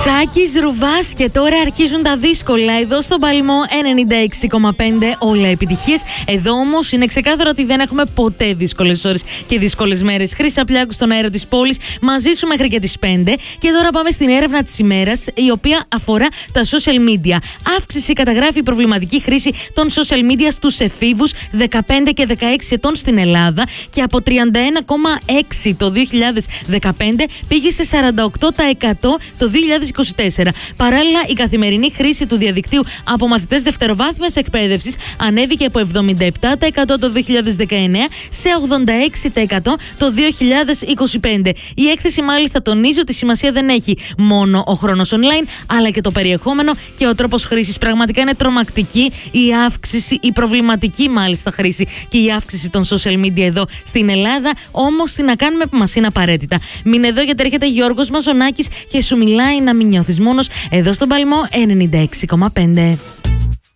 Σάκης Ρουβάς και τώρα αρχίζουν τα δύσκολα εδώ στον Παλμό 96,5, όλα επιτυχίες. Εδώ όμως είναι ξεκάθαρο ότι δεν έχουμε ποτέ δύσκολες ώρες και δύσκολες μέρες. Χρύσα Πλιάκου στον αέρα της πόλης, μαζί σου μέχρι και τις 5. Και τώρα πάμε στην έρευνα της ημέρας, η οποία αφορά τα social media. Αύξηση καταγράφει η προβληματική χρήση των social media στους εφήβους 15 και 16 ετών στην Ελλάδα και από 31,6 το 2015 πήγε σε 48% το 2024. Παράλληλα, η καθημερινή χρήση του διαδικτύου από μαθητές δευτεροβάθμιας εκπαίδευσης ανέβηκε από 77% το 2019 σε 86% το 2025. Η έκθεση μάλιστα τονίζει ότι σημασία δεν έχει μόνο ο χρόνος online, αλλά και το περιεχόμενο και ο τρόπος χρήσης. Πραγματικά είναι τρομακτική η αύξηση, η προβληματική μάλιστα χρήση και η αύξηση των social media εδώ στην Ελλάδα. Όμως τι να κάνουμε που μας είναι απαραίτητα. Μείνε εδώ γιατί έρχεται Γιώργος Μαζονάκης και σου μιλάει να μην νιώθεις μόνος εδώ στον Παλμό 96,5.